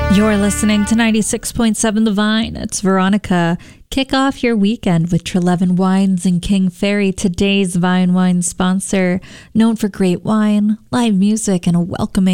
You're listening to 96.7 The Vine. It's Veronica. Kick off your weekend with Treleaven Wines and King Ferry, today's Vine Wine sponsor. Known for great wine, live music, and a welcoming